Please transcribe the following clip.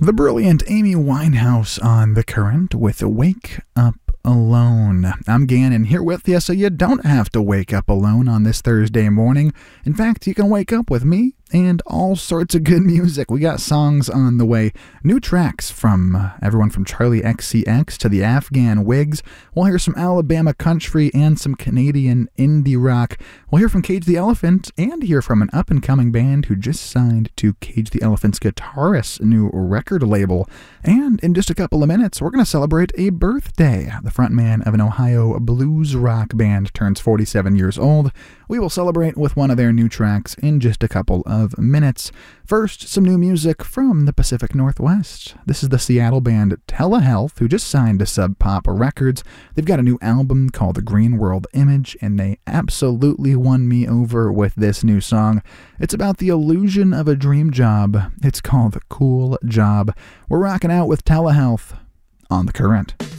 The brilliant Amy Winehouse on The Current with Wake Up Alone. I'm Gannon here with you, so you don't have to wake up alone on this Thursday morning. In fact, you can wake up with me and all sorts of good music. We got songs on the way. New tracks from everyone from Charlie XCX to the Afghan Wigs. We'll hear some Alabama country and some Canadian indie rock. We'll hear from Cage the Elephant and hear from an up-and-coming band who just signed to Cage the Elephant's guitarist's new record label. And in just a couple of minutes, we're going to celebrate a birthday. The frontman of an Ohio blues rock band turns 47 years old. We will celebrate with one of their new tracks in just a couple of minutes. First, some new music from the Pacific Northwest. This is the Seattle band Telehealth, who just signed to Sub Pop Records. They've got a new album called The Green World Image, and they absolutely won me over with this new song. It's about the illusion of a dream job. It's called The Cool Job. We're rocking out with Telehealth on The Current.